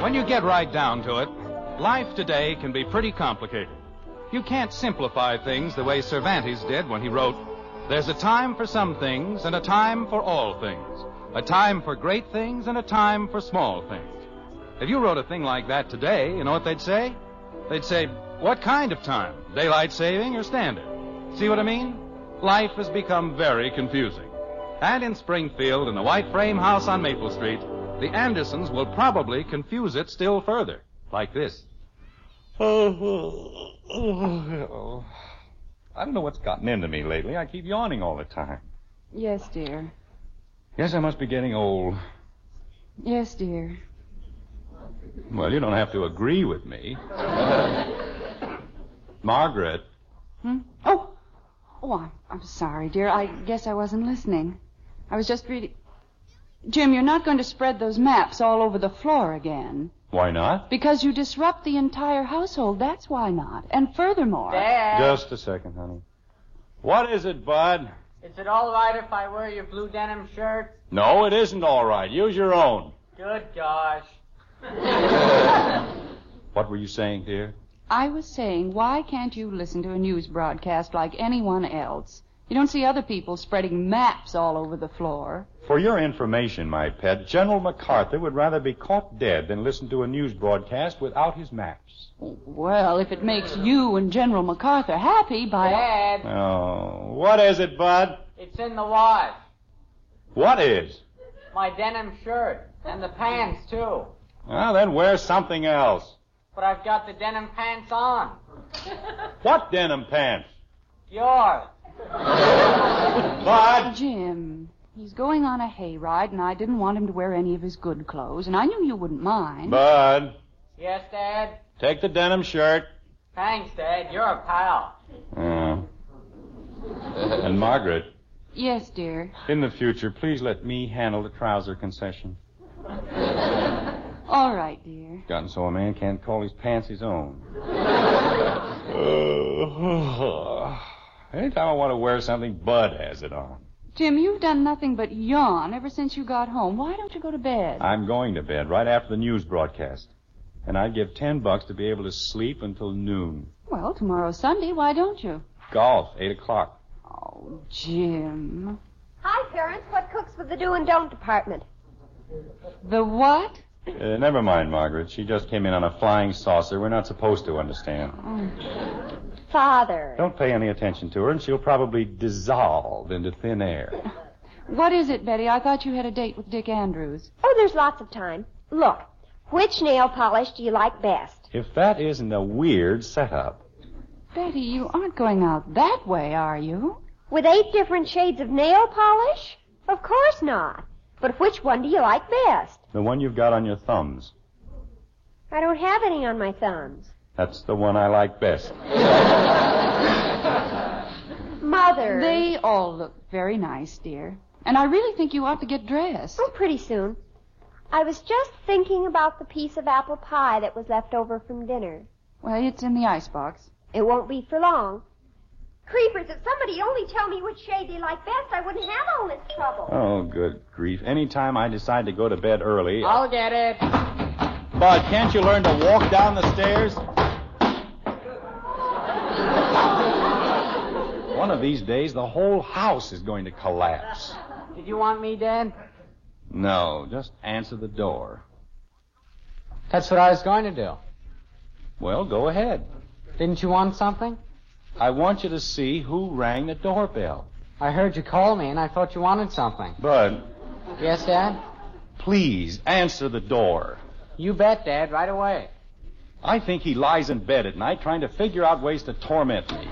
When you get right down to it, life today can be pretty complicated. You can't simplify things the way Cervantes did when he wrote, "There's a time for some things and a time for all things. A time for great things and a time for small things." If you wrote a thing like that today, you know what they'd say? They'd say, "What kind of time? Daylight saving or standard?" See what I mean? Life has become very confusing. And in Springfield, in the white frame house on Maple Street, the Andersons will probably confuse it still further, like this. I don't know what's gotten into me lately. I keep yawning all the time. Yes, dear. Guess I must be getting old. Yes, dear. Well, you don't have to agree with me. Margaret. Oh, I'm sorry, dear. I guess I wasn't listening. I was just reading. Jim, you're not going to spread those maps all over the floor again. Why not? Because you disrupt the entire household. That's why not. And furthermore... Dad! Just a second, honey. What is it, Bud? Is it all right if I wear your blue denim shirt? No, it isn't all right. Use your own. Good gosh. What were you saying, dear? I was saying, why can't you listen to a news broadcast like anyone else? You don't see other people spreading maps all over the floor. For your information, my pet, General MacArthur would rather be caught dead than listen to a news broadcast without his maps. Well, if it makes you and General MacArthur happy by... Dad! Oh, what is it, Bud? It's in the wash. What is? My denim shirt. And the pants, too. Well, then wear something else. But I've got the denim pants on. What denim pants? Yours. Bud! Jim, he's going on a hayride, and I didn't want him to wear any of his good clothes, and I knew you wouldn't mind. Bud! Yes, Dad? Take the denim shirt. Thanks, Dad. You're a pal. And Margaret, Yes, dear. in the future, please let me handle the trouser concession. All right, dear. Gotten so a man can't call his pants his own. Anytime I want to wear something, Bud has it on. Jim, you've done nothing but yawn ever since you got home. Why don't you go to bed? I'm going to bed right after the news broadcast. And I'd give $10 to be able to sleep until noon. Well, tomorrow's Sunday. Why don't you? Golf, 8 o'clock. Oh, Jim. Hi, parents. What cooks with the do and don't department? The what? Never mind, Margaret. She just came in on a flying saucer. We're not supposed to understand. Father. Don't pay any attention to her, and she'll probably dissolve into thin air. What is it, Betty? I thought you had a date with Dick Andrews. Oh, there's lots of time. Look, which nail polish do you like best? If that isn't a weird setup. Betty, you aren't going out that way, are you? With 8 different shades of nail polish? Of course not. But which one do you like best? The one you've got on your thumbs. I don't have any on my thumbs. That's the one I like best. Mother. They all look very nice, dear. And I really think you ought to get dressed. Oh, pretty soon. I was just thinking about the piece of apple pie that was left over from dinner. Well, it's in the icebox. It won't be for long. Creepers, if somebody only tell me which shade they like best, I wouldn't have all this trouble. Oh, good grief. Anytime I decide to go to bed early... I'll get it. Bud, can't you learn to walk down the stairs? One of these days, the whole house is going to collapse. Did you want me, Dad? No, just answer the door. That's what I was going to do. Well, go ahead. Didn't you want something? I want you to see who rang the doorbell. I heard you call me, and I thought you wanted something. Bud, Yes, Dad? please answer the door. You bet, Dad, right away. I think he lies in bed at night trying to figure out ways to torment me.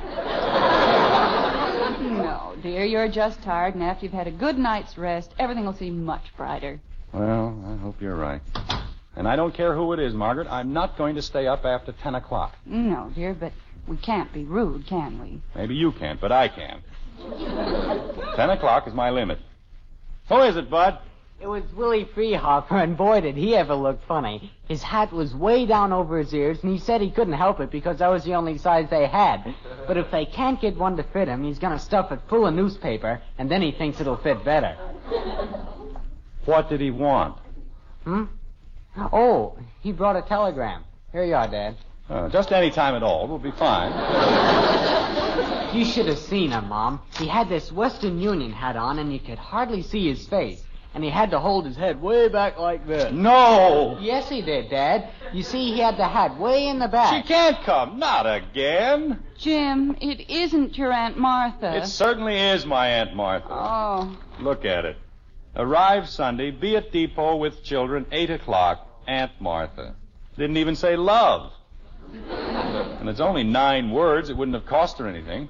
No, dear, you're just tired, and after you've had a good night's rest, everything will seem much brighter. Well, I hope you're right. And I don't care who it is, Margaret. I'm not going to stay up after 10 o'clock. No, dear, but we can't be rude, can we? Maybe you can't, but I can. 10 o'clock is my limit. Who is it, Bud? It was Willie Freehopper, and boy, did he ever look funny. His hat was way down over his ears, and he said he couldn't help it because that was the only size they had. But if they can't get one to fit him, he's going to stuff it full of newspaper, and then he thinks it'll fit better. What did he want? Oh, he brought a telegram. Here you are, Dad. Just any time at all. We'll be fine. You should have seen him, Mom. He had this Western Union hat on, and you could hardly see his face. And he had to hold his head way back like this. No! Yes, he did, Dad. You see, he had the hat way in the back. She can't come. Not again. Jim, it isn't your Aunt Martha. It certainly is my Aunt Martha. Oh. Look at it. Arrive Sunday, be at depot with children, 8 o'clock, Aunt Martha. Didn't even say love. And it's only 9 words. It wouldn't have cost her anything.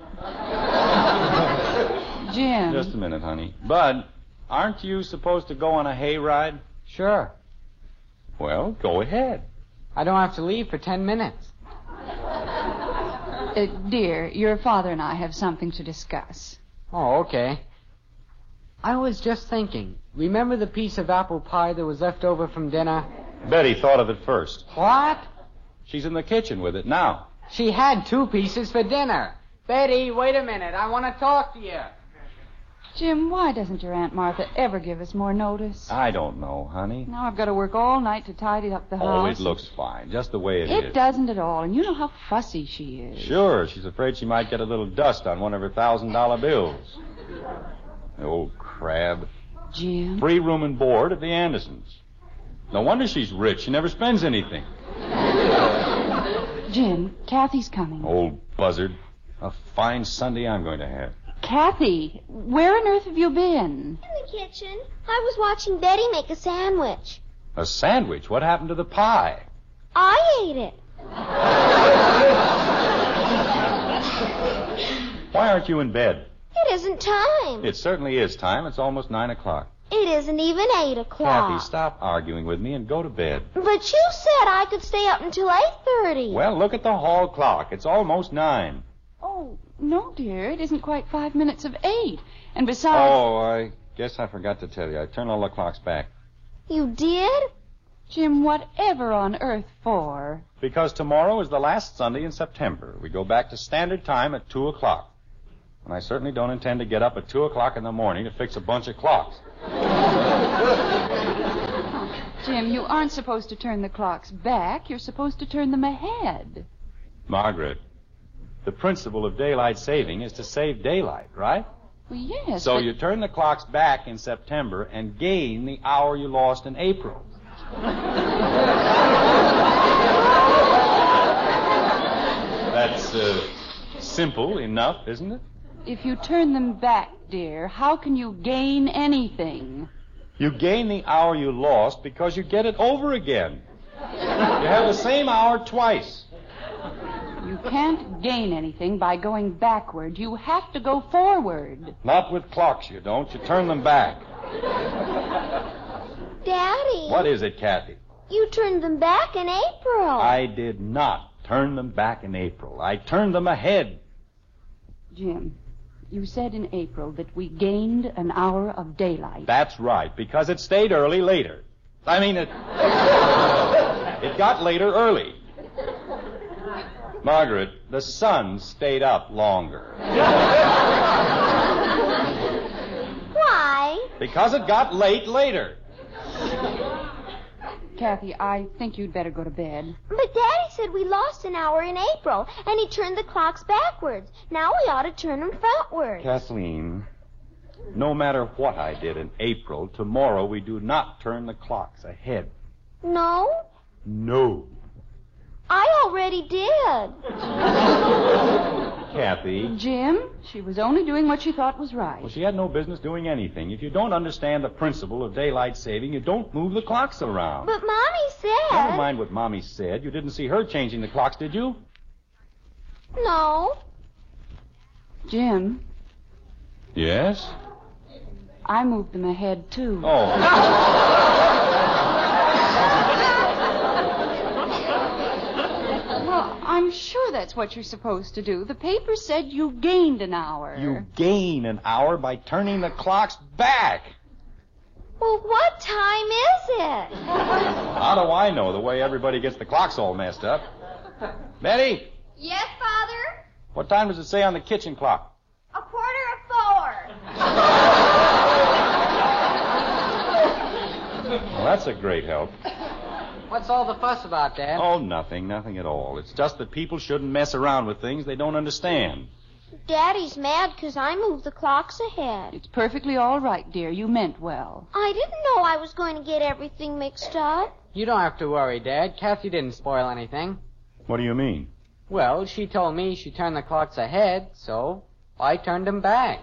Jim. Just a minute, honey. Bud, aren't you supposed to go on a hayride? Sure. Well, go ahead. I don't have to leave for 10 minutes. Dear, your father and I have something to discuss. Oh, okay. I was just thinking. Remember the piece of apple pie that was left over from dinner? Betty thought of it first. What? She's in the kitchen with it now. She had 2 pieces for dinner. Betty, wait a minute. I want to talk to you. Jim, why doesn't your Aunt Martha ever give us more notice? I don't know, honey. Now I've got to work all night to tidy up the house. Oh, it looks fine, just the way it is. It doesn't at all, and you know how fussy she is. Sure, she's afraid she might get a little dust on one of her $1,000 bills. The old crab. Jim? Free room and board at the Andersons. No wonder she's rich. She never spends anything. Jim, Kathy's coming. Old buzzard. A fine Sunday I'm going to have. Kathy, where on earth have you been? In the kitchen. I was watching Betty make a sandwich. A sandwich? What happened to the pie? I ate it. Why aren't you in bed? It isn't time. It certainly is time. It's almost 9 o'clock. It isn't even 8 o'clock. Kathy, stop arguing with me and go to bed. But you said I could stay up until 8:30. Well, look at the hall clock. It's almost 9. Oh, no, dear. It isn't quite 5 minutes of 8. And besides... Oh, I guess I forgot to tell you. I turned all the clocks back. You did? Jim, whatever on earth for? Because tomorrow is the last Sunday in September. We go back to standard time at 2 o'clock. And I certainly don't intend to get up at 2 o'clock in the morning to fix a bunch of clocks. Jim, you aren't supposed to turn the clocks back. You're supposed to turn them ahead. Margaret, the principle of daylight saving is to save daylight, right? Well, yes, So but... you turn the clocks back in September and gain the hour you lost in April. That's simple enough, isn't it? If you turn them back, dear, how can you gain anything? You gain the hour you lost because you get it over again. You have the same hour twice. You can't gain anything by going backward. You have to go forward. Not with clocks, you don't. You turn them back. Daddy. What is it, Kathy? You turned them back in April. I did not turn them back in April. I turned them ahead. Jim, you said in April that we gained an hour of daylight. That's right, because it stayed early later. I mean, it got later early. Margaret, the sun stayed up longer. Why? Because it got late later. Kathy, I think you'd better go to bed. But Daddy said we lost an hour in April, and he turned the clocks backwards. Now we ought to turn them frontwards. Kathleen, no matter what I did in April, tomorrow we do not turn the clocks ahead. No? No. I already did. Kathy. Jim, she was only doing what she thought was right. Well, she had no business doing anything. If you don't understand the principle of daylight saving, you don't move the clocks around. But Mommy said... Never mind what Mommy said. You didn't see her changing the clocks, did you? No. Jim, Yes? I moved them ahead, too. Oh. Well, I'm sure that's what you're supposed to do. The paper said you gained an hour. You gain an hour by turning the clocks back. Well, what time is it? How do I know the way everybody gets the clocks all messed up? Betty, Yes, Father? what time does it say on the kitchen clock? 4:45. Well, that's a great help. What's all the fuss about, Dad? Oh, nothing at all. It's just that people shouldn't mess around with things they don't understand. Daddy's mad 'cause I moved the clocks ahead. It's perfectly all right, dear. You meant well. I didn't know I was going to get everything mixed up. You don't have to worry, Dad. Kathy didn't spoil anything. What do you mean? Well, she told me she turned the clocks ahead, so I turned them back.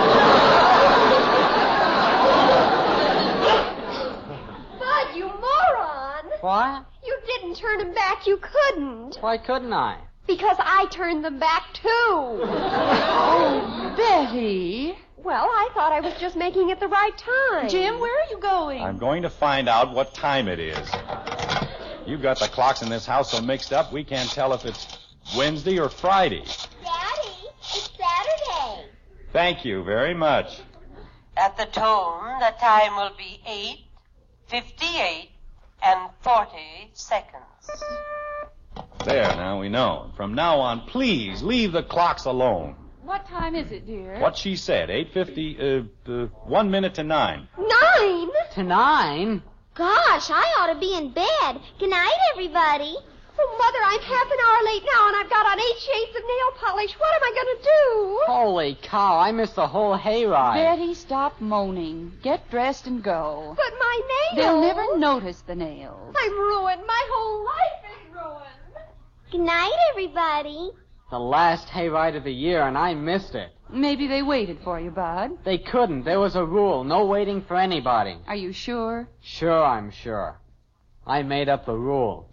Bud, you moron! What? You didn't turn them back. You couldn't. Why couldn't I? Because I turned them back, too. Oh, Betty. Well, I thought I was just making it the right time. Jim, where are you going? I'm going to find out what time it is. You've got the clocks in this house so mixed up we can't tell if it's Wednesday or Friday. Daddy, it's Saturday. Thank you very much. At the tone, the time will be 8:58 and 40 seconds. There, now we know. From now on, please leave the clocks alone. What time is it, dear? What she said, 8:50, 1 minute to 9. 9? To 9? Gosh, I ought to be in bed. Good night, everybody. Oh, Mother, I'm half an hour late now, and I've got on 8 shades of nail polish. What am I going to do? Holy cow, I missed the whole hayride. Betty, stop moaning. Get dressed and go. But my nails. They'll never notice the nails. I'm ruined. My whole life is ruined. Good night, everybody. The last hayride of the year, and I missed it. Maybe they waited for you, Bud. They couldn't. There was a rule. No waiting for anybody. Are you sure? Sure, I'm sure. I made up the rule.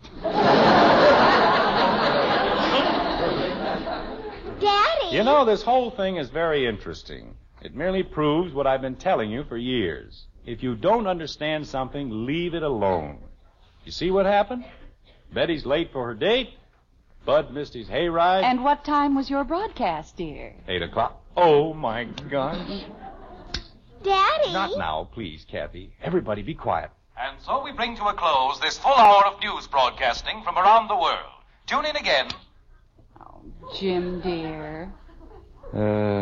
Daddy. You know, this whole thing is very interesting. It merely proves what I've been telling you for years. If you don't understand something, leave it alone. You see what happened? Betty's late for her date. Bud missed his hayride. And what time was your broadcast, dear? 8 o'clock. Oh, my gosh. Daddy. Not now, please, Kathy. Everybody be quiet. And so we bring to a close this full hour of news broadcasting from around the world. Tune in again. Oh, Jim, dear.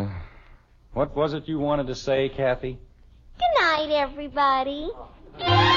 What was it you wanted to say, Kathy? Good night, everybody.